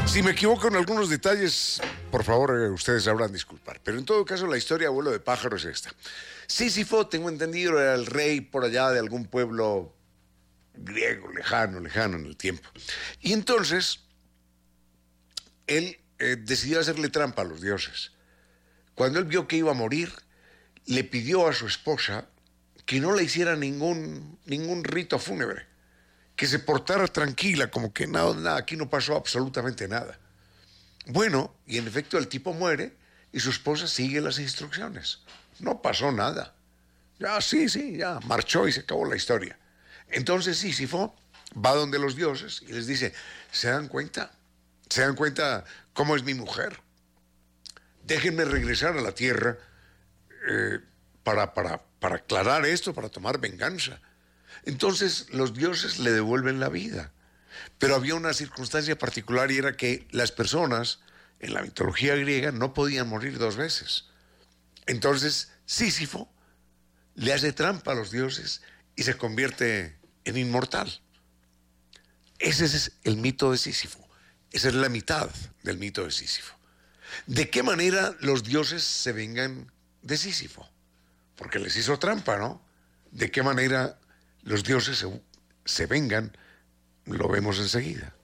Si me equivoco en algunos detalles, por favor, ustedes sabrán disculpar. Pero en todo caso, la historia de vuelo de pájaro es esta. Sísifo, tengo entendido, era el rey por allá de algún pueblo griego, lejano en el tiempo. Y entonces, él decidió hacerle trampa a los dioses. Cuando él vio que iba a morir, le pidió a su esposa que no le hiciera ningún rito fúnebre, que se portara tranquila, como que nada, aquí no pasó absolutamente nada. Bueno, y en efecto el tipo muere y su esposa sigue las instrucciones. No pasó nada. Ya, ya, marchó y se acabó la historia. Entonces Sísifo va donde los dioses y les dice, ¿se dan cuenta? ¿Se dan cuenta cómo es mi mujer? Déjenme regresar a la tierra para aclarar esto, para tomar venganza. Entonces los dioses le devuelven la vida. Pero había una circunstancia particular y era que las personas en la mitología griega no podían morir dos veces. Entonces Sísifo le hace trampa a los dioses y se convierte en inmortal. Ese es el mito de Sísifo. Esa es la mitad del mito de Sísifo. ¿De qué manera los dioses se vengan de Sísifo? Porque les hizo trampa, ¿no? ¿De qué manera los dioses se vengan? Lo vemos enseguida.